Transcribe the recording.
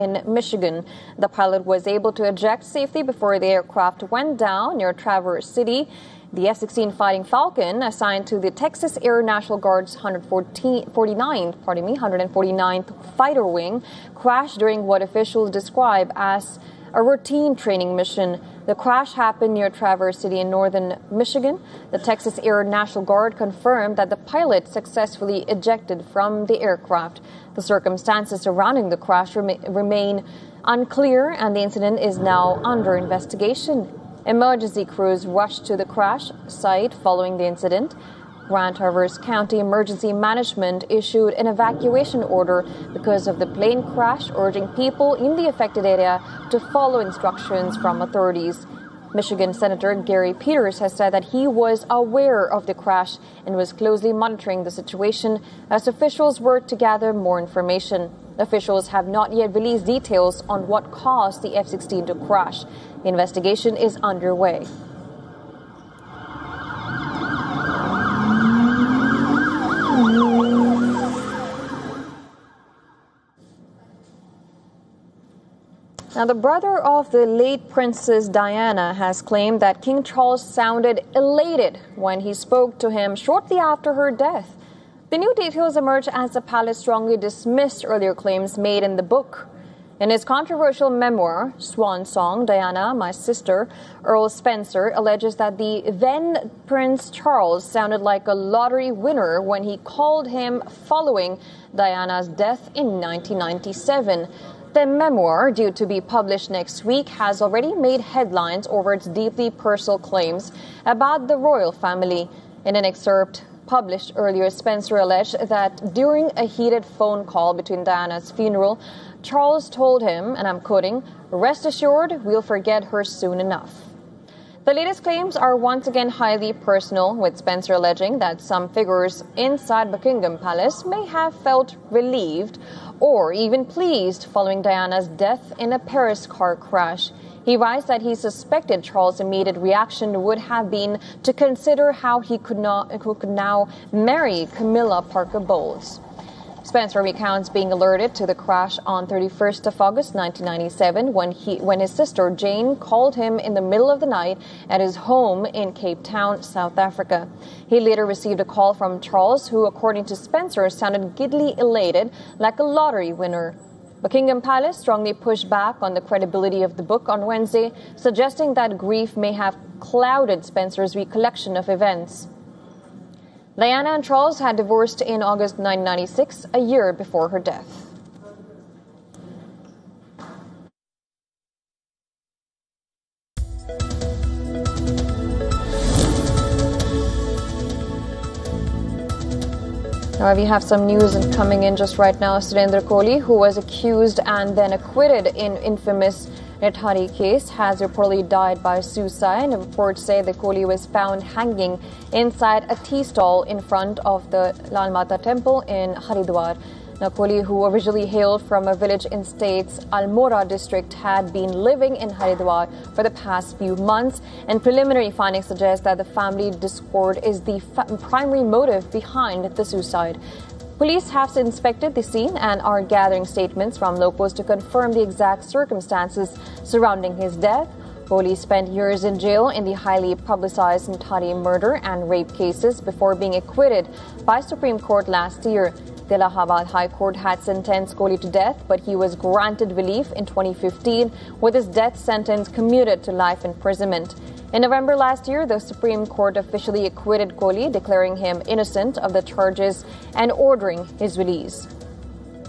in Michigan. The pilot was able to eject safely before the aircraft went down near Traverse City. The F-16 Fighting Falcon, assigned to the Texas Air National Guard's 149th Fighter Wing, crashed during what officials describe as a routine training mission. The crash happened near Traverse City in northern Michigan. The Texas Air National Guard confirmed that the pilot successfully ejected from the aircraft. The circumstances surrounding the crash remain unclear, and the incident is now under investigation. Emergency crews rushed to the crash site following the incident. Grand Traverse County Emergency Management issued an evacuation order because of the plane crash, urging people in the affected area to follow instructions from authorities. Michigan Senator Gary Peters has said that he was aware of the crash and was closely monitoring the situation as officials worked to gather more information. Officials have not yet released details on what caused the F-16 to crash. The investigation is underway. Now, the brother of the late Princess Diana has claimed that King Charles sounded elated when he spoke to him shortly after her death. The new details emerge as the palace strongly dismissed earlier claims made in the book. In his controversial memoir, Swan Song, Diana, My Sister, Earl Spencer alleges that the then Prince Charles sounded like a lottery winner when he called him following Diana's death in 1997. The memoir, due to be published next week, has already made headlines over its deeply personal claims about the royal family. In an excerpt published earlier, Spencer alleged that during a heated phone call between Diana's funeral, Charles told him, and I'm quoting, "Rest assured, we'll forget her soon enough." The latest claims are once again highly personal, with Spencer alleging that some figures inside Buckingham Palace may have felt relieved or even pleased following Diana's death in a Paris car crash. He writes that he suspected Charles' immediate reaction would have been to consider how he could now marry Camilla Parker Bowles. Spencer recounts being alerted to the crash on 31st of August 1997 when his sister Jane called him in the middle of the night at his home in Cape Town, South Africa. He later received a call from Charles, who, according to Spencer, sounded giddily elated like a lottery winner. Buckingham Palace strongly pushed back on the credibility of the book on Wednesday, suggesting that grief may have clouded Spencer's recollection of events. Diana and Charles had divorced in August 1996, a year before her death. Now, we have some news coming in just right now. Surendra Kohli, who was accused and then acquitted in infamous Nethari case, has reportedly died by suicide. And reports say that Kohli was found hanging inside a tea stall in front of the Lal Mata temple in Haridwar. Now, Kohli, who originally hailed from a village in state's Almora district, had been living in Haridwar for the past few months, and preliminary findings suggest that the family discord is the primary motive behind the suicide. Police have inspected the scene and are gathering statements from locals to confirm the exact circumstances surrounding his death. Kohli spent years in jail in the highly publicized Nethari murder and rape cases before being acquitted by Supreme Court last year. The Allahabad High Court had sentenced Kohli to death, but he was granted relief in 2015 with his death sentence commuted to life imprisonment. In November last year, the Supreme Court officially acquitted Kohli, declaring him innocent of the charges and ordering his release.